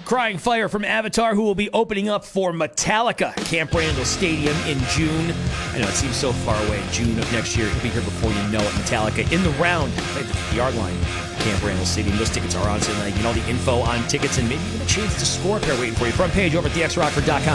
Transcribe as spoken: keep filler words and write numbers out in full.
Crying Fire from Avatar, who will be opening up for Metallica, Camp Randall Stadium in June. I know it seems so far away. June of next year. It'll be here before you know it. Metallica in the round. Play the yard line. Camp Randall Stadium. Those tickets are on sale. You get all the info on tickets and maybe even a chance to score a pair waiting for you. Front page over at the x rockford dot com.